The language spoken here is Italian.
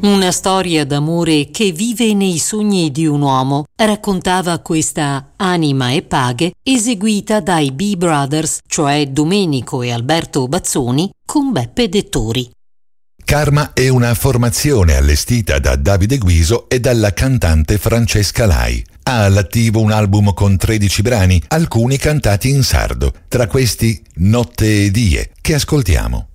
Una storia d'amore che vive nei sogni di un uomo, raccontava questa Anima e Paghe, eseguita dai B Brothers, cioè Domenico e Alberto Bazzoni, con Beppe Dettori. Karma è una formazione allestita da Davide Guiso e dalla cantante Francesca Lai. Ha all'attivo un album con 13 brani, alcuni cantati in sardo. Tra questi Notte e Die, che ascoltiamo.